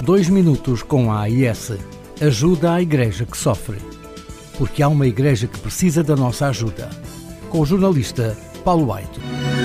2 minutos com a AIS. Ajuda à Igreja que sofre. Porque há uma igreja que precisa da nossa ajuda. Com o jornalista Paulo Aito.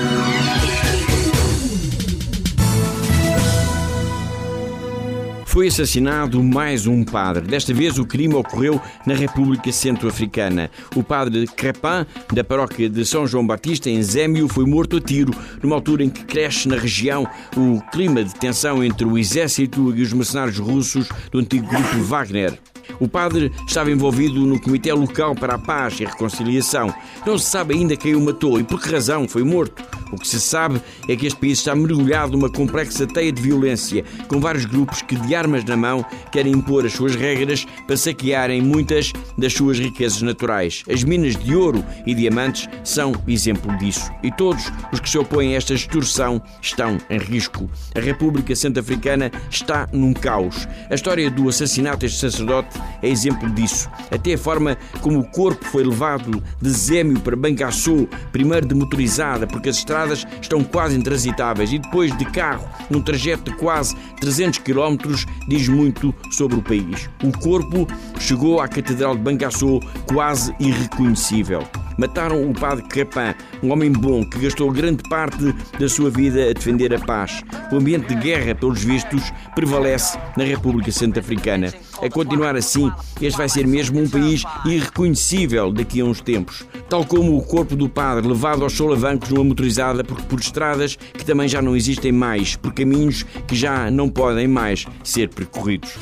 Foi assassinado mais um padre. Desta vez o crime ocorreu na República Centro-Africana. O padre Crepin, da paróquia de São João Batista, em Zémio, foi morto a tiro, numa altura em que cresce na região o clima de tensão entre o exército e os mercenários russos do antigo grupo Wagner. O padre estava envolvido no Comitê Local para a Paz e a Reconciliação. Não se sabe ainda quem o matou e por que razão foi morto. O que se sabe é que este país está mergulhado numa complexa teia de violência, com vários grupos que, de armas na mão, querem impor as suas regras para saquearem muitas das suas riquezas naturais. As minas de ouro e diamantes são exemplo disso. E todos os que se opõem a esta extorsão estão em risco. A República Centro-Africana está num caos. A história do assassinato deste sacerdote é exemplo disso. Até a forma como o corpo foi levado de Zémio para Bangassou, primeiro de motorizada, porque as estradas estão quase intransitáveis, e depois de carro, num trajeto de quase 300 km, diz muito sobre o país. O corpo chegou à Catedral de Bangassou quase irreconhecível. Mataram o padre Crepin, um homem bom que gastou grande parte da sua vida a defender a paz. O ambiente de guerra, pelos vistos, prevalece na República Centro-Africana. A continuar assim, este vai ser mesmo um país irreconhecível daqui a uns tempos. Tal como o corpo do padre levado aos solavancos numa motorizada por estradas que também já não existem mais, por caminhos que já não podem mais ser percorridos.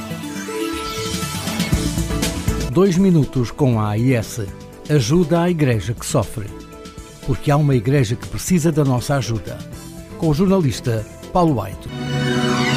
2 minutos com a AIS. Ajuda à Igreja que sofre. Porque há uma igreja que precisa da nossa ajuda. Com o jornalista Paulo Aito.